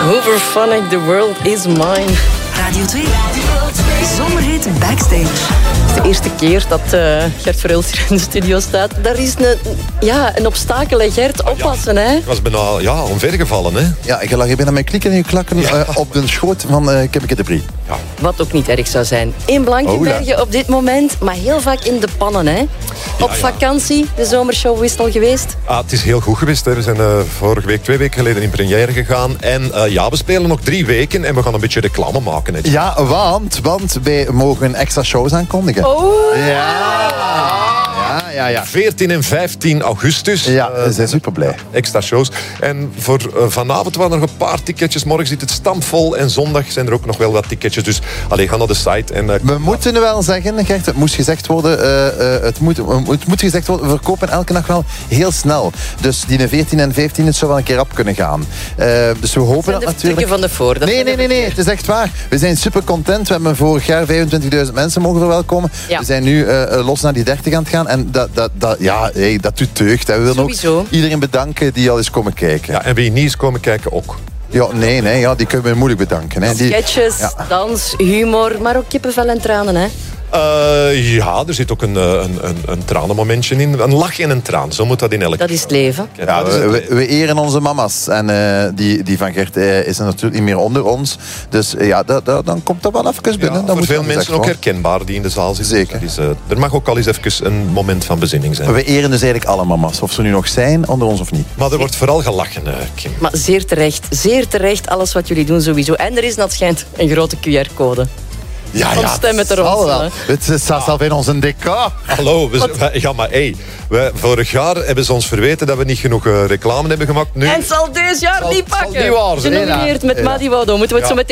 Hooverphonic, The World Is Mine. Radio 2. Zomerhit Backstage. Het is de eerste keer dat Gert Verhulst hier in de studio staat. Daar is een obstakel, hè, Gert. Oppassen, hè. Ik was bijna omvergevallen, hè. Ja, je lag hier bijna met klikken en je klakken op de schoot van Kemmeke de Brie. Ja. Wat ook niet erg zou zijn. In Blankenberge op dit moment, maar heel vaak in de pannen, hè. Op vakantie, de zomershow is al geweest. Het is heel goed geweest, hè. We zijn vorige week, 2 weken geleden in première gegaan. En we spelen nog 3 weken en we gaan een beetje reclame maken. Hè. Ja, want wij mogen extra shows aankondigen. Oh! Ja. 14 en 15 augustus. Ja, we zijn super blij. Extra shows. En voor vanavond waren er nog een paar ticketjes. Morgen zit het stampvol. En zondag zijn er ook nog wel wat ticketjes. Dus ga naar de site. En, we moeten wel zeggen, Gert, het moest gezegd worden. Het moet gezegd worden, we verkopen elke nacht wel heel snel. Dus die 14 en 15, het zou wel een keer op kunnen gaan. Dus we hopen dat natuurlijk... van de voor. Nee, het is echt waar. We zijn super content. We hebben vorig jaar 25.000 mensen mogen verwelkomen. Ja. We zijn nu los naar die 30 aan het gaan. En dat doet deugd. We willen ook iedereen bedanken die al is komen kijken. Ja, en wie niet is komen kijken ook. Ja, nee, die kunnen we moeilijk bedanken. Hè. Sketches, dans, humor, maar ook kippenvel en tranen, hè. Er zit ook een tranenmomentje in. Een lach en een traan, zo moet dat in elk geval. Dat is het leven. Ja, we eren onze mama's. En die van Gert is er natuurlijk niet meer onder ons. Dus dan komt dat wel even binnen. Voor veel mensen ook herkenbaar die in de zaal zitten. Zeker. Dus, er mag ook al eens even een moment van bezinning zijn. We eren dus eigenlijk alle mama's. Of ze nu nog zijn, onder ons of niet. Maar er wordt vooral gelachen, Kim. Maar zeer terecht alles wat jullie doen sowieso. En er is, dat schijnt, een grote QR-code. Stemmen erop. Het staat zelf in onze decor. Hallo, vorig jaar hebben ze ons verweten dat we niet genoeg reclame hebben gemaakt. Nu... En het zal dit jaar niet pakken. Het zal niet waar zijn. Genomineerd met Madi Waudo. Moeten we het zo meteen